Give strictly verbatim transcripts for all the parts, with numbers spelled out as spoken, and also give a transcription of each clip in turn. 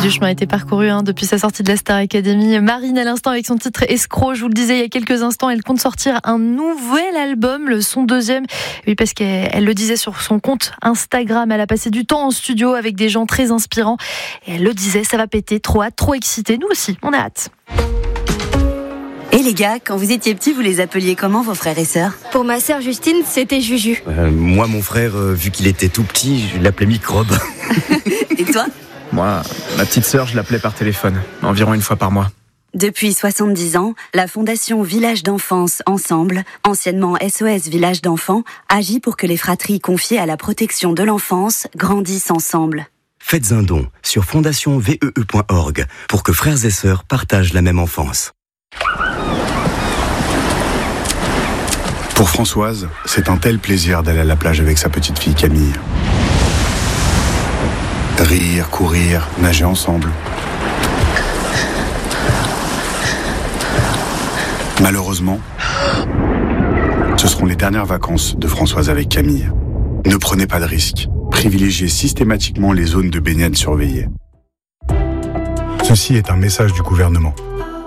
du chemin a été parcouru hein, depuis sa sortie de la Star Academy. Marine, à l'instant, avec son titre Escroc, je vous le disais il y a quelques instants, elle compte sortir un nouvel album, le son deuxième. Oui, parce qu'elle elle le disait sur son compte Instagram, elle a passé du temps en studio avec des gens très inspirants. Et elle le disait, ça va péter, trop hâte, trop excité. Nous aussi, on a hâte. Et les gars, quand vous étiez petits, vous les appeliez comment vos frères et sœurs ? Pour ma sœur Justine, c'était Juju. Euh, moi, mon frère, euh, vu qu'il était tout petit, je l'appelais Microbe. Et toi ? Moi, ma petite sœur, je l'appelais par téléphone, environ une fois par mois. Depuis soixante-dix ans, la Fondation Village d'Enfance Ensemble, anciennement S O S Village d'Enfants, agit pour que les fratries confiées à la protection de l'enfance grandissent ensemble. Faites un don sur fondation v e e point org pour que frères et sœurs partagent la même enfance. Pour Françoise, c'est un tel plaisir d'aller à la plage avec sa petite fille Camille. Rire, courir, nager ensemble. Malheureusement, ce seront les dernières vacances de Françoise avec Camille. Ne prenez pas de risques. Privilégiez systématiquement les zones de baignade surveillées. Ceci est un message du gouvernement.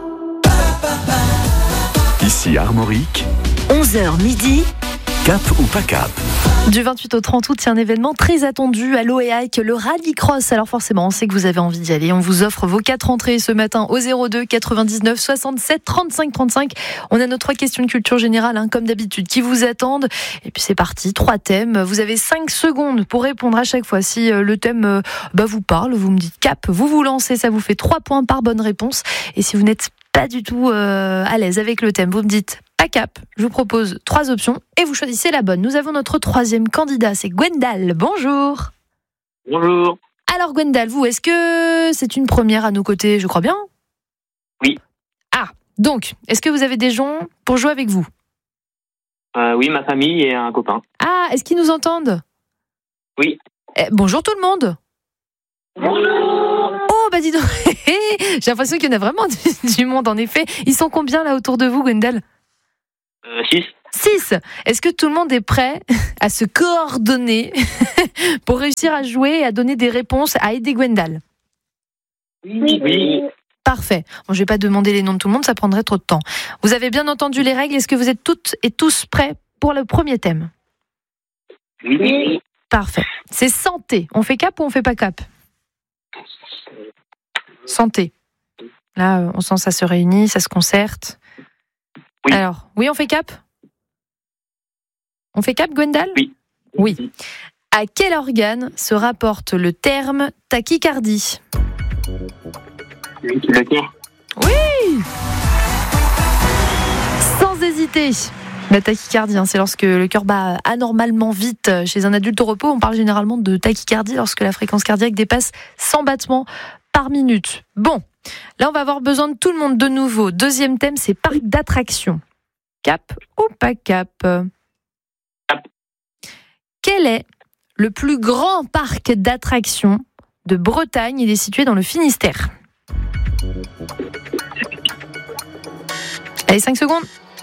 Ici Armorique, onze heures midi. cap ou pas cap? Du vingt-huit au trente août, c'est un événement très attendu à l'Oéac, le rallycross. Alors forcément, on sait que vous avez envie d'y aller. On vous offre vos quatre entrées ce matin au zéro deux quatre-vingt-dix-neuf soixante-sept trente-cinq trente-cinq. On a nos trois questions de culture générale, hein, comme d'habitude, qui vous attendent. Et puis c'est parti, trois thèmes. Vous avez cinq secondes pour répondre à chaque fois. Si euh, le thème euh, bah, vous parle, vous me dites cap, vous vous lancez, ça vous fait trois points par bonne réponse. Et si vous n'êtes pas du tout euh, à l'aise avec le thème, vous me dites pas cap, je vous propose trois options et vous choisissez la bonne. Nous avons notre troisième candidat, c'est Gwendal. Bonjour. Bonjour. Alors Gwendal, vous, est-ce que c'est une première à nos côtés, je crois bien ? Oui. Ah, donc, est-ce que vous avez des gens pour jouer avec vous ? Euh, oui, ma famille et un copain. Ah, est-ce qu'ils nous entendent ? Oui. Eh, bonjour tout le monde. Bonjour. Oh, bah dis donc, j'ai l'impression qu'il y en a vraiment du, du monde, en effet. Ils sont combien là autour de vous, Gwendal ? Euh, six. six. Est-ce que tout le monde est prêt à se coordonner pour réussir à jouer et à donner des réponses, à aider Gwendal ? Oui. Oui. Parfait. Bon, je ne vais pas demander les noms de tout le monde, ça prendrait trop de temps. Vous avez bien entendu les règles. Est-ce que vous êtes toutes et tous prêts pour le premier thème ? Oui. Parfait. C'est santé. On fait cap ou on fait pas cap ? Santé. Là, on sent ça se réunit, ça se concerte. Oui. Alors, oui, on fait cap ? On fait cap, Gwendal ? Oui. Oui. À quel organe se rapporte le terme tachycardie ? Le cœur. Oui ! Sans hésiter. La tachycardie, hein, c'est lorsque le cœur bat anormalement vite chez un adulte au repos. On parle généralement de tachycardie lorsque la fréquence cardiaque dépasse cent battements par minute. Bon, là on va avoir besoin de tout le monde de nouveau. Deuxième thème, c'est parc d'attractions. Cap ou pas cap ? Cap. Quel est le plus grand parc d'attractions de Bretagne ? Il est situé dans le Finistère. Allez, cinq secondes.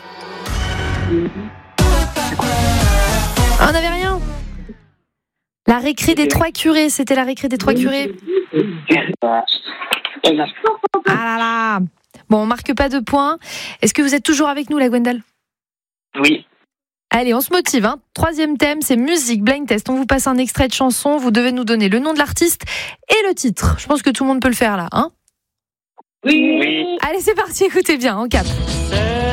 Ah, on n'avait rien. La récré des Trois Curés, c'était la récré des Trois Curés. Ah là là. Bon, on marque pas de points. Est-ce que vous êtes toujours avec nous, la Gwendal ? Oui. Allez, on se motive. Hein. Troisième thème, c'est musique, blind test. On vous passe un extrait de chanson. Vous devez nous donner le nom de l'artiste et le titre. Je pense que tout le monde peut le faire là. Hein ? Oui. Allez, c'est parti. Écoutez bien, en cap.